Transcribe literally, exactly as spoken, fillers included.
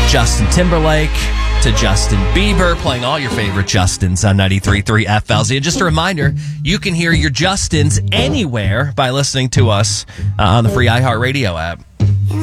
Justin Timberlake to Justin Bieber, playing all your favorite Justins on ninety-three point three F L Z. And just a reminder, you can hear your Justins anywhere by listening to us uh, on the free iHeartRadio app.